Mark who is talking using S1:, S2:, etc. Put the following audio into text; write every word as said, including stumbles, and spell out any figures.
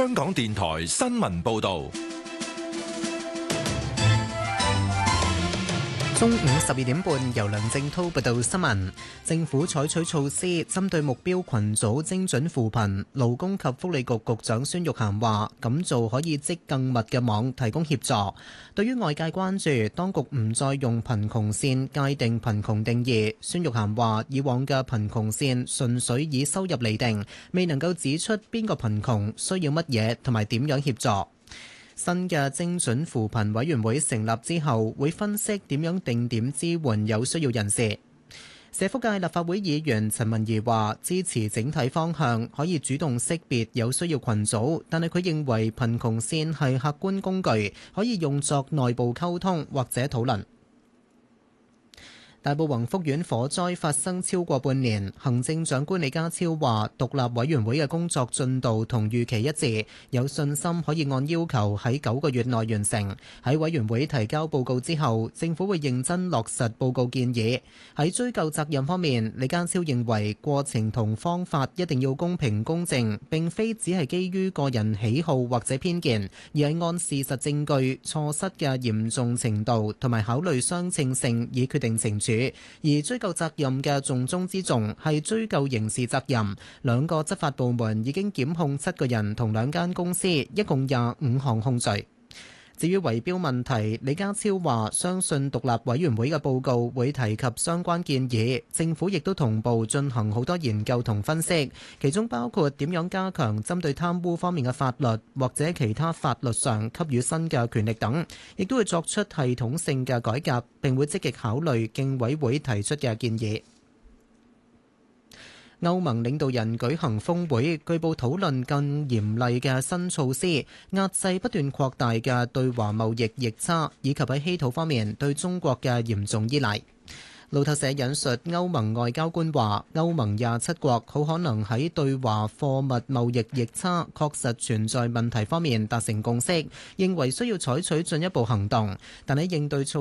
S1: 香港電台新聞報道。
S2: 中午十二點半，由梁正滔報道新聞。政府採取措施針對目標群組精準扶貧。勞工及福利局局長孫玉菡話：咁做可以織更密嘅網，提供協助。對於外界關注當局唔再用貧窮線界定貧窮定義，孫玉菡話：以往嘅貧窮線純粹以收入釐定，未能夠指出邊個貧窮需要乜嘢同埋點樣協助。新嘅精準扶貧委員會成立之後，會分析點樣定點支援有需要人士。社福界立法會議員陳文儀話：支持整體方向，可以主動識別有需要群組，但係佢認為貧窮線係客觀工具，可以用作內部溝通或者討論。大埔宏福苑火災發生超過半年，行政長官李家超話，獨立委員會嘅工作進度同預期一致，有信心可以按要求喺九個月內完成。喺委員會提交報告之後，政府會認真落實報告建議。喺追究責任方面，李家超認為過程同方法一定要公平公正，並非只係基於個人喜好或者偏見，而係按事實證據、錯失嘅嚴重程度同埋考慮相稱性以決定懲處。而追究責任嘅重中之重係追究刑事責任，兩個執法部門已經檢控七個人同兩間公司，一共廿五項控罪。至於圍標問題，李家超話相信獨立委員會嘅報告會提及相關建議，政府亦都同步進行好多研究同分析，其中包括點樣加強針對貪污方面嘅法律，或者其他法律上給予新嘅權力等，亦都會作出系統性嘅改革，並會積極考慮競委會提出嘅建議。歐盟領導人舉行峰會，據報討論更嚴厲嘅新措施，壓制不斷擴大嘅對華貿易逆差，以及喺稀土方面對中國嘅嚴重依賴。路透社引述歐盟外交官話，歐盟廿七國好可能喺對華貨物貿易逆差確實存在問題方面達成共識，認為需要採取進一步行動，但喺應對措